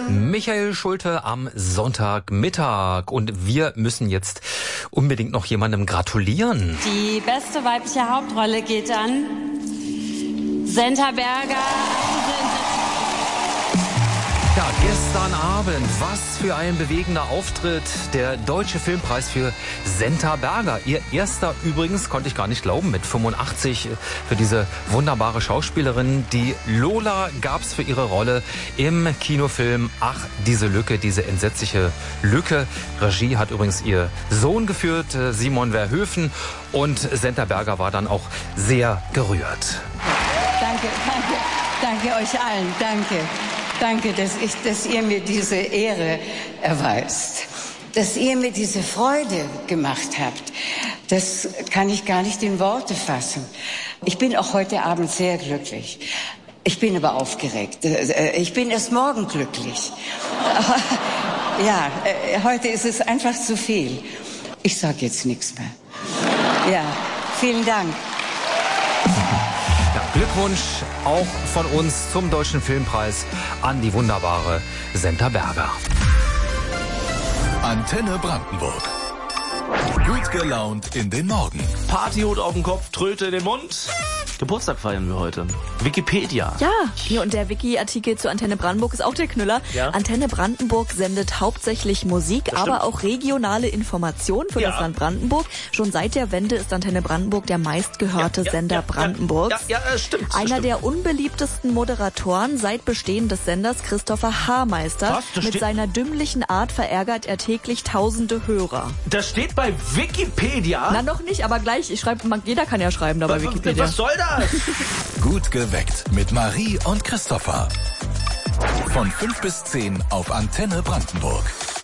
Michael Schulte am Sonntagmittag. Und wir müssen jetzt unbedingt noch jemandem gratulieren. Die beste weibliche Hauptrolle geht an Senta Berger. Ja, gestern Abend, was für ein bewegender Auftritt. Der Deutsche Filmpreis für Senta Berger. Ihr erster übrigens, konnte ich gar nicht glauben, mit 85 für diese wunderbare Schauspielerin. Die Lola gab's für ihre Rolle im Kinofilm Ach, diese Lücke, diese entsetzliche Lücke. Regie hat übrigens ihr Sohn geführt, Simon Verhoeven. Und Senta Berger war dann auch sehr gerührt. Danke euch allen, Danke, dass ihr mir diese Ehre erweist, dass ihr mir diese Freude gemacht habt. Das kann ich gar nicht in Worte fassen. Ich bin auch heute Abend sehr glücklich. Ich bin aber aufgeregt. Ich bin erst morgen glücklich. Ja, heute ist es einfach zu viel. Ich sage jetzt nichts mehr. Ja, vielen Dank. Glückwunsch auch von uns zum Deutschen Filmpreis an die wunderbare Senta Berger. Antenne Brandenburg. Gut gelaunt in den Morgen. Partyhut auf dem Kopf, Tröte in den Mund. Geburtstag feiern wir heute. Wikipedia. Ja, hier und der Wiki-Artikel zu Antenne Brandenburg ist auch der Knüller. Ja. Antenne Brandenburg sendet hauptsächlich Musik, aber auch regionale Informationen für das Land Brandenburg. Schon seit der Wende ist Antenne Brandenburg der meistgehörte Sender Brandenburgs. Ja, stimmt. Einer der unbeliebtesten Moderatoren seit Bestehen des Senders, Christopher Haarmeister. Mit seiner dümmlichen Art verärgert er täglich tausende Hörer. Das steht bei Wikipedia? Na, noch nicht, aber gleich. Jeder kann ja schreiben da bei Wikipedia. Was soll das? Gut geweckt mit Marie und Christopher. Von 5 bis 10 auf Antenne Brandenburg.